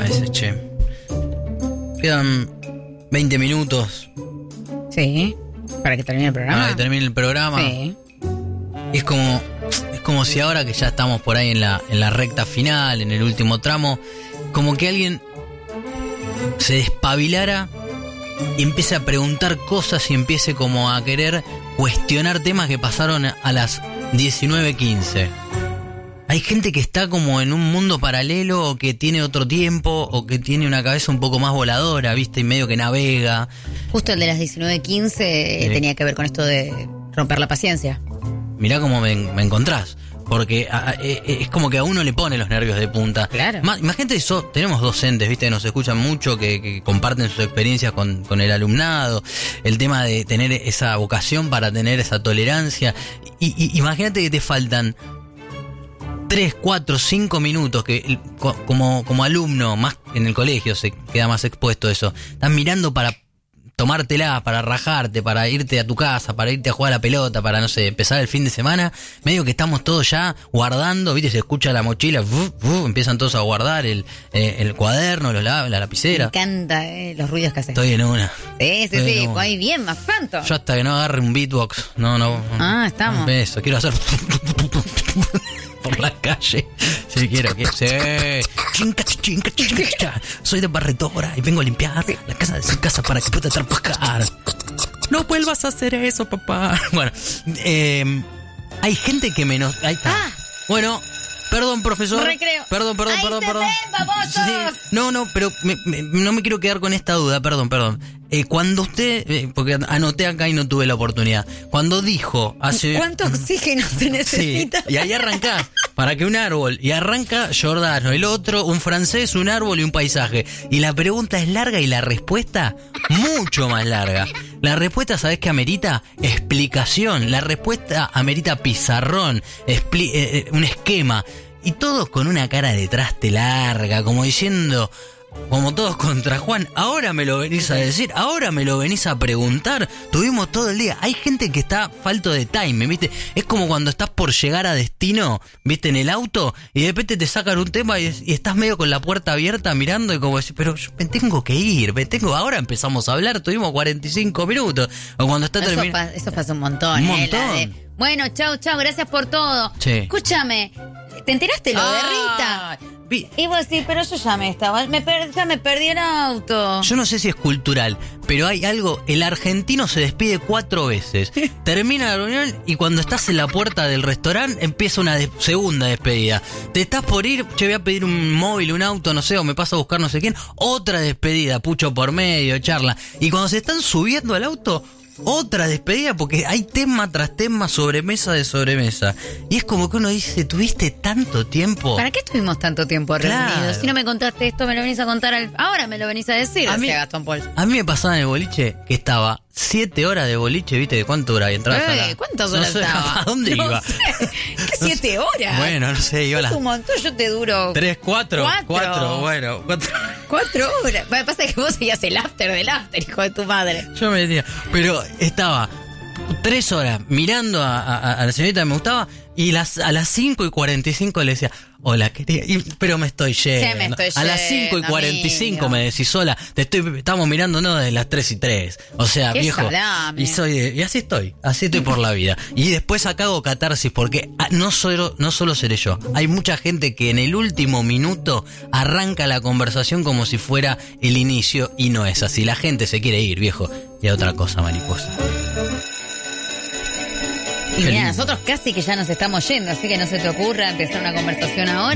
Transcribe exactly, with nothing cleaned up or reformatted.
veces, che. Quedan veinte minutos. Sí. Para que termine el programa. Para que termine el programa. Sí. Es como, es como si ahora que ya estamos por ahí en la, en la recta final, en el último tramo, como que alguien se despabilara y empiece a preguntar cosas y empiece como a querer cuestionar temas que pasaron a las diecinueve quince. Hay gente que está como en un mundo paralelo o que tiene otro tiempo o que tiene una cabeza un poco más voladora, ¿viste? Y medio que navega. Justo el de las diecinueve quince eh, Sí. tenía que ver con esto de romper la paciencia. Mirá cómo me, me encontrás. Porque a, a, e, es como que a uno le pone los nervios de punta. Claro. Más, imagínate eso, tenemos docentes, ¿viste? Que nos escuchan mucho, que, que comparten sus experiencias con, con el alumnado. El tema de tener esa vocación para tener esa tolerancia. Y, y imagínate que te faltan tres, cuatro, cinco minutos que como, como alumno, más en el colegio se queda más expuesto eso. Estás mirando para tomártela, para rajarte, para irte a tu casa, para irte a jugar a la pelota, para, no sé, empezar el fin de semana. Medio que estamos todos ya guardando, ¿viste? Se escucha la mochila, ¡vuf, vuf! Empiezan todos a guardar el, eh, el cuaderno, los, la, la lapicera. Me encanta eh, los ruidos que haces. Estoy en una. Sí, sí, Estoy sí. en una. Ahí bien, más tanto. Yo hasta que no agarre un beatbox, no, no. Ah, estamos. Eso, quiero hacer por la calle. Sí, quiero, quiero. Sí. Chinca, chinca, chinca. Soy de barredora y vengo a limpiar la casa de su casa para que pueda trabajar. No vuelvas a hacer eso, papá. Bueno, eh, hay gente que menos. Ahí está. Ah. Bueno. Perdón, profesor. Recreo. Perdón, perdón, Ahí perdón, se perdón. ven, babosos. Sí. No, no, pero me, me, no me quiero quedar con esta duda, perdón, perdón. Eh, cuando usted, eh, porque anoté acá y no tuve la oportunidad, cuando dijo hace... ¿Cuánto oxígeno se necesita? Sí, y ahí arrancás, para que un árbol, y arranca Giordano, el otro, un francés, un árbol y un paisaje. Y la pregunta es larga y la respuesta mucho más larga. La respuesta, ¿sabés qué amerita? Explicación. La respuesta amerita pizarrón, expli- eh, un esquema. Y todos con una cara de traste larga, como diciendo, como todos contra Juan, ahora me lo venís a decir, ahora me lo venís a preguntar. Tuvimos todo el día. Hay gente que está falto de timing, ¿viste? Es como cuando estás por llegar a destino, ¿viste? En el auto, y de repente te sacan un tema y, y estás medio con la puerta abierta mirando y como decir, pero yo me tengo que ir, me tengo, ahora empezamos a hablar, tuvimos cuarenta y cinco minutos. O cuando está Eso, terminando... pa- eso pasa un montón. Un eh, montón. la de, bueno, chau, chau, gracias por todo. Sí. Escúchame, ¿te enteraste lo de Ah, Rita? vi- Y vos decís, pero yo ya me estaba, me per- ya me perdí el auto. Yo no sé si es cultural, pero hay algo, el argentino se despide cuatro veces. Termina la reunión y cuando estás en la puerta del restaurante empieza una de- segunda despedida. Te estás por ir, che, voy a pedir un móvil, un auto, no sé, o me paso a buscar no sé quién. Otra despedida, pucho por medio, charla. Y cuando se están subiendo al auto, otra despedida porque hay tema tras tema, sobremesa de sobremesa. Y es como que uno dice, ¿tuviste tanto tiempo? ¿Para qué estuvimos tanto tiempo Claro. reunidos? Si no me contaste esto, me lo venís a contar al... Ahora me lo venís a decir, A decía mí- Gastón Paul. A mí me pasaba en el boliche que estaba siete horas de boliche, ¿viste? ¿De cuánto hora? Y entrabas a Eh, la... ¿Cuántas no horas sé, estaba? ¿A dónde No iba? sé. ¿Qué No siete sé. horas? Bueno, no sé, iba a Es las... un montón, yo te duro... ¿Tres, cuatro? Cuatro. Cuatro, bueno, cuatro. Cuatro horas. Bueno, pasa que vos seguías el after del after, hijo de tu madre. Yo me decía, pero estaba tres horas mirando a, a, a la señorita que me gustaba y las, a las cinco y cuarenta y cinco le decía, hola, querida, y, pero me estoy yendo. Sí, me estoy a las cinco y yendo, cuarenta y cinco amigo. me decís, hola, te estoy, estamos mirando no desde las tres y tres. O sea, Qué viejo. salame. Y soy de- y así estoy, así estoy por la vida. Y después acá hago catarsis porque ah, no solo, no solo seré yo. Hay mucha gente que en el último minuto arranca la conversación como si fuera el inicio y no es así. La gente se quiere ir, viejo. Y a otra cosa, mariposa. Y Qué mira, lindo. nosotros casi que ya nos estamos yendo, así que no se te ocurra empezar una conversación ahora.